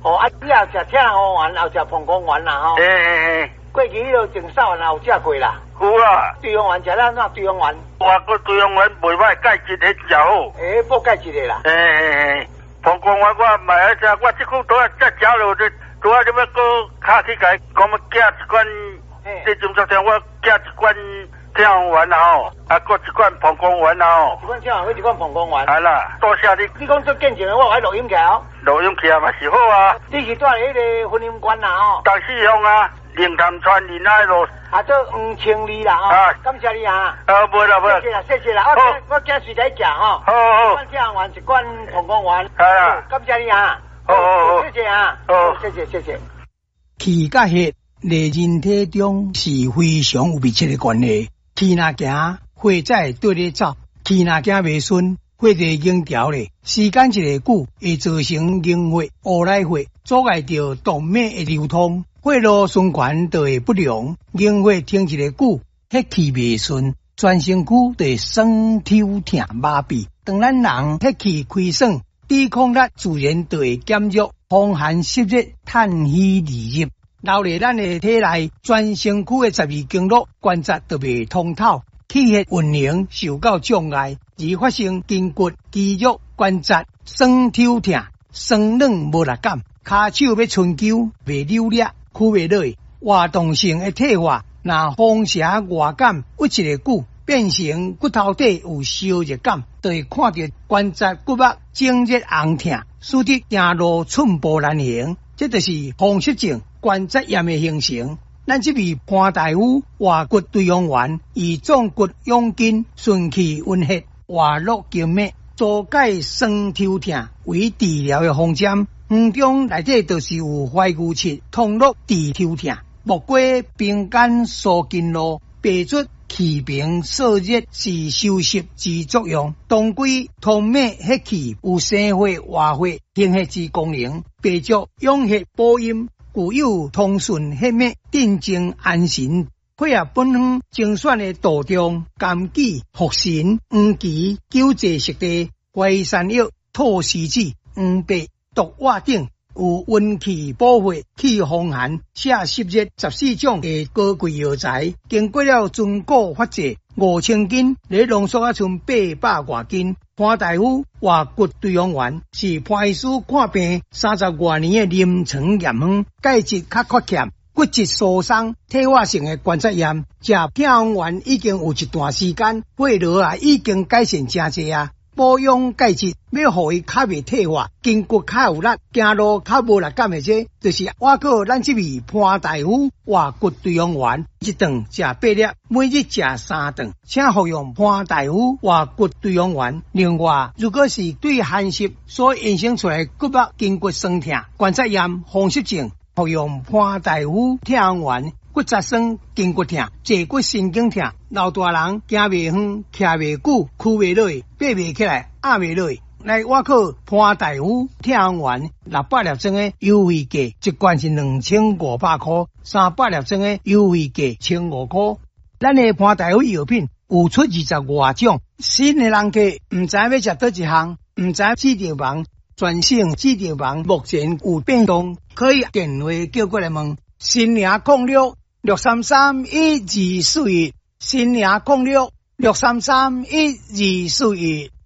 哦，啊，你也有食天虹丸，也有食膀胱丸啦吼。过去迄落前少年有食过啦。 有啊。 对方丸食了哪对方丸？ 外国对方丸袂歹，钙质迄真好。 补钙质的啦。 膀胱丸我买来食，我即久拄啊才食落去，拄啊你要搁卡去甲伊讲要寄一罐，这种昨天我寄一罐天虹丸啦吼，啊，搁一罐膀胱丸啦吼。 一罐天虹丸，一罐膀胱丸。 系啦，多谢你。 你讲做见证的，我还录音起来哦。 录音起来嘛是好啊。 你是住迄个婚姻馆啦吼？ 东四乡啊，灵潭川林海路。 啊，做5,200啦吼。啊，感谢你啊。 没啦没啦。 谢谢啦，谢谢啦。我今随来食吼。 好。 一罐天虹丸，一罐膀胱丸。 系啦。 感谢你啊。 好。 谢谢啊。 好， 谢谢谢谢。 气甲血在人体中是非常有密切的关系。气若行，血才对咧走；气若行袂顺，血就凝调咧。时间一个久，会造成凝血、乌来血，阻碍着动脉的流通，血路循环就会不良。凝血停一个久，血气袂顺，全身躯就会酸、抽、痛、麻痹。当咱人血气亏损，抵抗力自然就会减弱，风寒湿热，叹气离入。留咧咱的体内，全身躯的12经络关节都袂通透，气血运行受到障碍，而发生筋骨、肌肉、关节酸抽痛、酸软无力感，骹手要伸揪袂溜力，屈袂落。活动性的退化，若风邪外感屈一个久，变成骨头底有烧热感，就会看到关节骨膜整热红痛，使得行路寸步难行，这就是风湿症。关节炎的形成，咱这味潘大夫活骨对方丸，以壮骨养筋、顺气温血、活络经脉、阻解酸抽痛为治疗的方针。方中内底就是有怀牛膝、通络治抽痛、木瓜冰干疏筋络、白术气平摄热是收湿之作用。当归通脉血气有生血活血行血之功能，白术养血补阴。具有通顺血脉、镇静安神、配合本方精选的杜仲、枸杞、茯神、黄芪、九节食地、淮山药、兔丝子、黄白、毒蛙等，有温气补血、去风寒、下湿热14种的高贵药材，经过了中古发制，5000斤，你浓缩啊剩800多斤。潘大夫活骨对方丸是潘医师看病30多年的临床验方，钙质较缺欠，骨质疏松、退化性的关节炎，食天虹丸已经有一段时间，血流啊已经改善真济啊。保养钙质，要互伊较袂退化，筋骨较有力，行路较无力感的这，就是我靠咱这位潘大夫活骨对方丸，一顿食8粒，每日食3顿，请服用潘大夫活骨对方丸。另外，如果是对寒湿所衍生出来骨膜筋骨酸痛、关节炎、风湿症，服用潘大夫天虹丸。骨质酸、筋骨痛、坐骨神经痛，老大人行袂远、徛袂久、屈袂落、爬袂起来、压袂落。来，我靠潘大夫天虹丸600粒装的优惠价，一罐是2500块，300粒装的优惠价1500块。咱的潘大夫药品有出20多种，新的人客唔知要食倒一项，唔知指定房，全省指定房目前有变动，可以电话叫过来问。新营0663312241，新营0663312241。